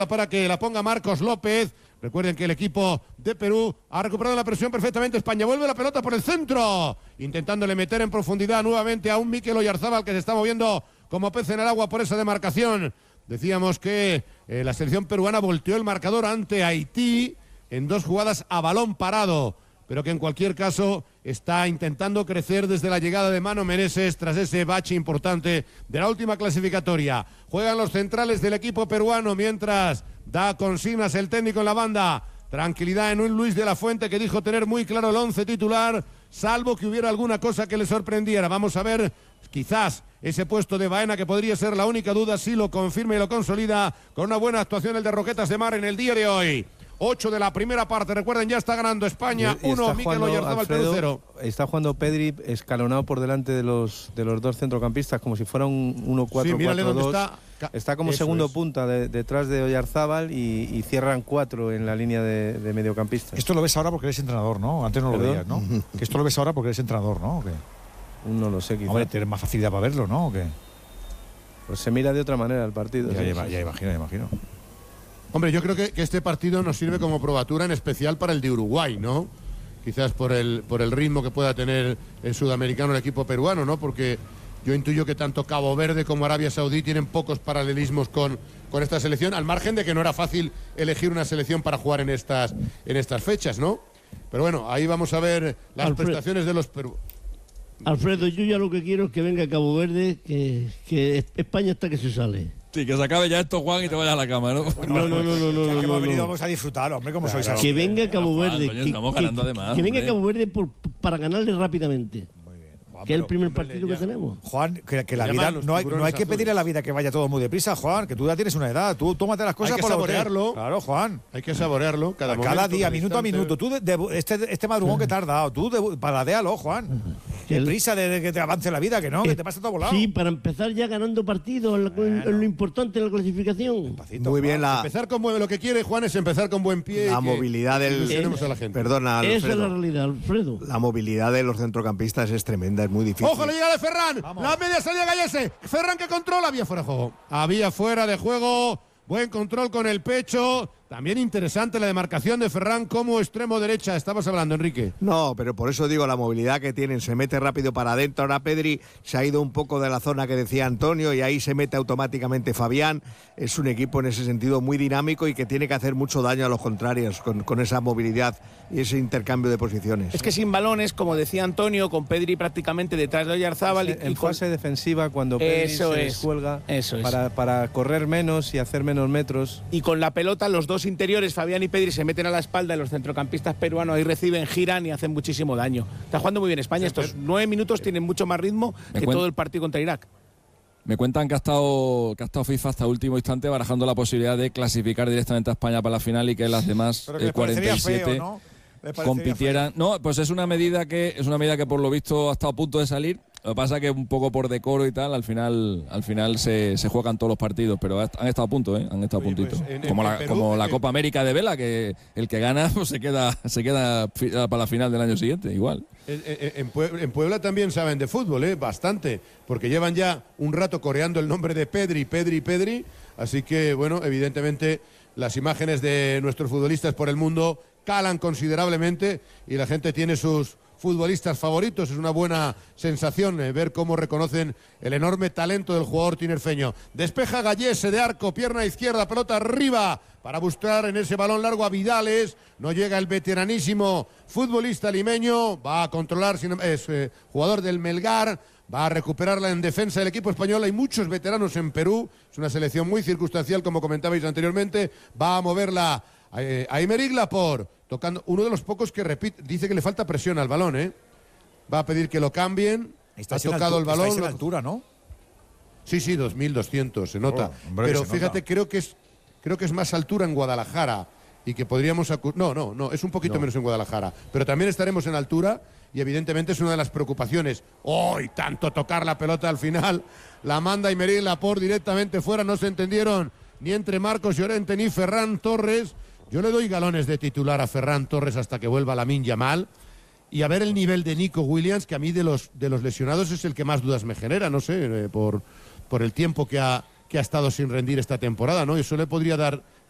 para que la ponga Marcos López. Recuerden que el equipo de Perú ha recuperado la presión perfectamente. España vuelve la pelota por el centro, intentándole meter en profundidad nuevamente a un Mikel Oyarzábal que se está moviendo como pez en el agua por esa demarcación. Decíamos que la selección peruana volteó el marcador ante Haití en 2 jugadas a balón parado, pero que en cualquier caso está intentando crecer desde la llegada de Mano Menezes tras ese bache importante de la última clasificatoria. Juegan los centrales del equipo peruano mientras da consignas el técnico en la banda. Tranquilidad en un Luis de la Fuente que dijo tener muy claro el 11 titular, salvo que hubiera alguna cosa que le sorprendiera. Vamos a ver, quizás ese puesto de Baena, que podría ser la única duda, si lo confirma y lo consolida con una buena actuación el de Roquetas de Mar en el día de hoy. 8 de la primera parte, recuerden, ya está ganando España, 1, Mikel Oyarzábal, Perú 0. Está jugando Pedri escalonado por delante de los 2 centrocampistas, como si fuera un 1-4-4-2. Está como segundo punta detrás de Oyarzábal y cierran 4 en la línea de mediocampistas. Esto lo ves ahora porque eres entrenador, ¿no? Antes no lo veías, ¿no? Que esto lo ves ahora porque eres entrenador, ¿no? ¿O qué? No lo sé, quizás. Hombre, tienes más facilidad para verlo, ¿no? ¿O qué? Pues se mira de otra manera el partido. Ya imagino. Hombre, yo creo que este partido nos sirve como probatura, en especial para el de Uruguay, ¿no? Quizás por el ritmo que pueda tener el sudamericano el equipo peruano, ¿no? Porque yo intuyo que tanto Cabo Verde como Arabia Saudí tienen pocos paralelismos con esta selección, al margen de que no era fácil elegir una selección para jugar en estas fechas, ¿no? Pero bueno, ahí vamos a ver las prestaciones de los peruanos. Alfredo, yo ya lo que quiero es que venga Cabo Verde, que España está que se sale. Sí, que se acabe ya esto, Juan, y te vayas a la cama, ¿no? No. Hemos venido, vamos a disfrutar, hombre, como sois así. Que venga Cabo Verde. Coño, estamos ganando además, que venga Cabo Verde para ganarle rápidamente. Juan, que es el primer partido que tenemos. Juan, que la vida no hay que pedir a la vida que vaya todo muy deprisa, Juan, que tú ya tienes una edad, tú tómate las cosas hay que por saborearlo. Claro, Juan. Hay que saborearlo cada día, minuto a minuto. Tú este madrugón que te has dado, tú paladéalo, Juan. Qué prisa de que te avance la vida, que no, que te pasa todo volado. Sí, para empezar ya ganando partidos, lo importante de la clasificación. Despacito, muy bien, empezar con lo que quiere Juan es empezar con buen pie. La movilidad del. A la gente. Perdona, Alfredo. Esa es la realidad, Alfredo. La movilidad de los centrocampistas es tremenda, es muy difícil. ¡Ojo, le llega de Ferran! Vamos. La media salida Gallese. Ferran que controla, había fuera de juego. Había fuera de juego. Buen control con el pecho. También interesante la demarcación de Ferran como extremo derecha. Estabas hablando, Enrique. No, pero por eso digo la movilidad que tienen. Se mete rápido para adentro. Ahora Pedri se ha ido un poco de la zona que decía Antonio y ahí se mete automáticamente Fabián. Es un equipo en ese sentido muy dinámico y que tiene que hacer mucho daño a los contrarios con esa movilidad y ese intercambio de posiciones. Es que sin balones, como decía Antonio, con Pedri prácticamente detrás de Oyarzábal. En fase defensiva, cuando Pedri se descuelga para correr menos y hacer menos metros. Y con la pelota, los dos interiores, Fabián y Pedri, se meten a la espalda de los centrocampistas peruanos, ahí reciben, giran y hacen muchísimo daño. Está jugando muy bien España. Estos 9 minutos tienen mucho más ritmo que todo el partido contra Irak. Me cuentan que ha estado FIFA hasta último instante barajando la posibilidad de clasificar directamente a España para la final y que las demás 47 feo, ¿no? compitieran. No, pues es una medida que por lo visto ha estado a punto de salir. Lo que pasa es que un poco por decoro y tal, al final se juegan todos los partidos, pero han estado a punto, han estado a puntito. Pues como la Copa América de vela, que el que gana pues se queda para la final del año siguiente, igual. En Puebla también saben de fútbol, bastante, porque llevan ya un rato coreando el nombre de Pedri, así que, bueno, evidentemente las imágenes de nuestros futbolistas por el mundo calan considerablemente y la gente tiene sus futbolistas favoritos. Es una buena sensación ver cómo reconocen el enorme talento del jugador tinerfeño. Despeja Gallese de arco, pierna izquierda, pelota arriba para buscar en ese balón largo a Vidales. No llega el veteranísimo futbolista limeño, va a controlar, es jugador del Melgar, va a recuperarla en defensa del equipo español. Hay muchos veteranos en Perú, es una selección muy circunstancial, como comentabais anteriormente. Va a moverla a Aymeric Laporte, tocando, uno de los pocos que repite, dice que le falta presión al balón, va a pedir que lo cambien. Ha tocado el balón. Está a la altura, ¿no? Sí, 2.200, se nota. Hombre, pero fíjate, creo que es más altura en Guadalajara y que podríamos no, es un poquito menos en Guadalajara, pero también estaremos en altura y evidentemente es una de las preocupaciones. ¡Hoy tanto tocar la pelota al final! La manda Aymeric Laporte directamente fuera, no se entendieron ni entre Marcos Llorente ni Ferran Torres. Yo le doy galones de titular a Ferran Torres hasta que vuelva Lamine Yamal. Y a ver el nivel de Nico Williams, que a mí de los lesionados es el que más dudas me genera, no sé, por el tiempo que ha estado sin rendir esta temporada, ¿no? Eso le podría dar